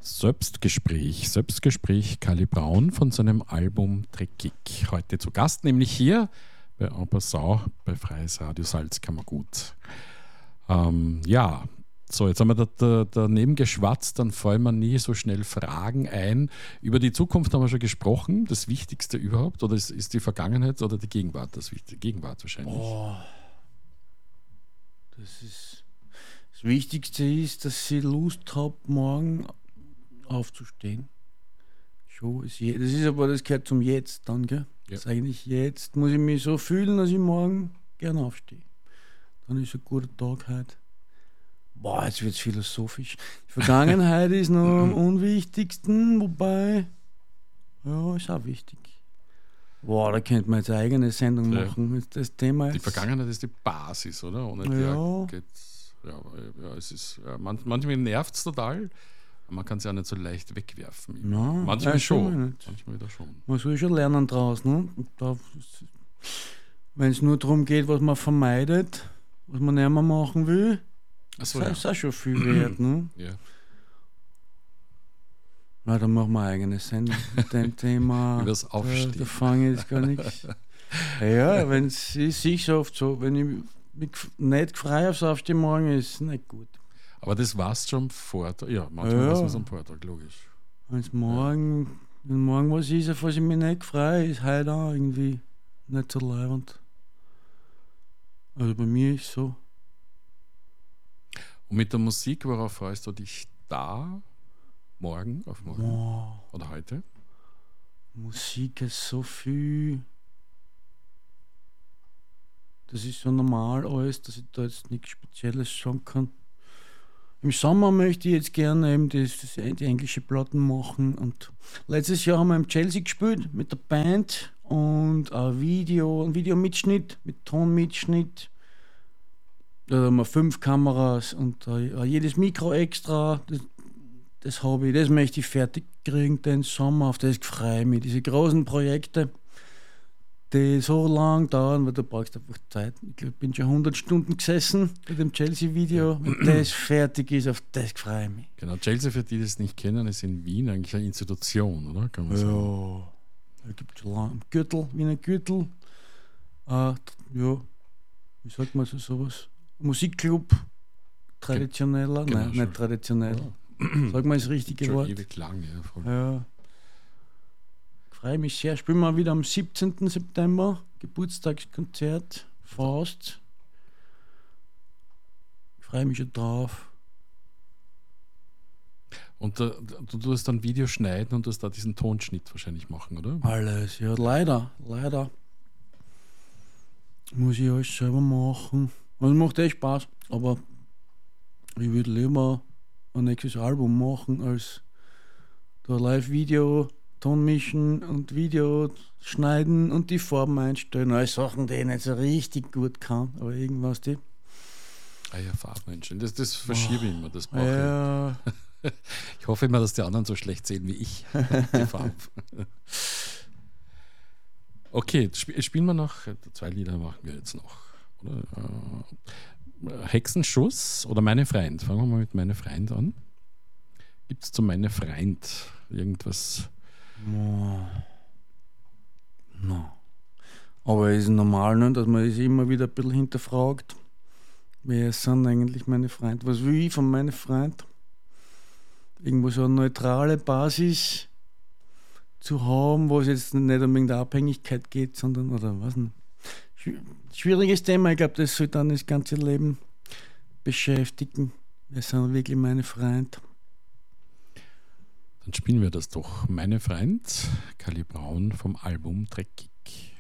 Selbstgespräch Kali Braun von seinem Album Dreckig. Heute zu Gast, nämlich hier bei En Passant bei Freies Radio Salzkammergut. So, jetzt haben wir daneben geschwatzt, dann fallen mir nie so schnell Fragen ein. Über die Zukunft haben wir schon gesprochen, das Wichtigste überhaupt, oder ist die Vergangenheit oder die Gegenwart das Wichtigste? Gegenwart wahrscheinlich. Das Wichtigste ist, dass ich Lust habe, morgen aufzustehen. Das gehört zum Jetzt dann, gell? Ja. Das ist eigentlich jetzt, muss ich mich so fühlen, dass ich morgen gerne aufstehe. Dann ist ein guter Tag heute. Jetzt wird es philosophisch. Die Vergangenheit ist noch am unwichtigsten, wobei, ist auch wichtig. Da könnte man jetzt eine eigene Sendung machen. Das Thema die Vergangenheit ist die Basis, oder? Ohne der geht's. Es ist, manchmal nervt es total, aber man kann es ja nicht so leicht wegwerfen. Manchmal schon. Manchmal wieder schon. Man soll schon lernen draus. Ne? Wenn es nur darum geht, was man vermeidet, was man nicht mehr machen will, das ist auch schon viel wert. Ne? Ja. Na, dann machen wir eine eigene Sendung mit dem Thema. Über das Aufstehen. Da fange ich jetzt gar nichts. Wenn es ist oft so, wenn ich mich nicht frei aufs Aufstehen morgen ist es nicht gut. Aber das war's schon am Vortag. Ja, manchmal weiß man es am Vortag, logisch. Wenn morgen was ist, auf was ich mich nicht frei ist heute auch irgendwie nicht so leibend. Also bei mir ist es so. Und mit der Musik, worauf freust du dich da? Morgen? Oder heute? Musik ist so viel. Das ist so normal alles, dass ich da jetzt nichts Spezielles sagen kann. Im Sommer möchte ich jetzt gerne eben die englische Platten machen. Und letztes Jahr haben wir im Chelsea gespielt mit der Band und ein Videomitschnitt mit Tonmitschnitt. Da haben wir 5 Kameras und jedes Mikro extra. Das habe ich, das möchte ich fertig kriegen den Sommer, auf das freue ich mich. Diese großen Projekte, die so lang dauern, weil du brauchst einfach Zeit. Ich glaube, ich bin schon 100 Stunden gesessen bei dem Chelsea-Video. Wenn das fertig ist, auf das freue ich mich. Genau, Chelsea, für die das nicht kennen, ist in Wien eigentlich eine Institution, oder? Kann man sagen. Da gibt es schon lange. Wiener Gürtel. Wie sagt man so sowas? Musikclub. Traditioneller? Genau, nein, nicht traditionell. Sag mal das richtige schon Wort. Ewig lang, ja. Voll. Ja. Ich freue mich sehr. Spielen wir wieder am 17. September. Geburtstagskonzert. Faust. Ich freue mich schon drauf. Und du tust dann Video schneiden und du da diesen Tonschnitt wahrscheinlich machen, oder? Alles, ja, leider. Muss ich alles selber machen. Also macht echt Spaß, aber ich würde lieber ein nächstes Album machen, als da Live-Video, Ton mischen und Video schneiden und die Farben einstellen. Alles Sachen, die ich nicht so richtig gut kann, aber irgendwas die. Farben einstellen. Das verschiebe ich immer, das brauche ich. Ich hoffe immer, dass die anderen so schlecht sehen wie ich. Die Farben. Okay, spielen wir noch. 2 Lieder machen wir jetzt noch. Oder? Hexenschuss oder Meine Freund? Fangen wir mal mit Meine Freund an. Gibt es zu Meine Freund irgendwas? No. Aber es ist normal, ne, dass man sich immer wieder ein bisschen hinterfragt. Wer sind eigentlich meine Freunde? Was will ich von meinen Freunden? Irgendwo so eine neutrale Basis zu haben, wo es jetzt nicht um irgendeine Abhängigkeit geht, sondern, oder was nicht. Schwieriges Thema, ich glaube, das soll dann das ganze Leben beschäftigen. Wer sind wirklich meine Freunde? Dann spielen wir das doch. Meine Freund, Kali Braun vom Album Dreckig.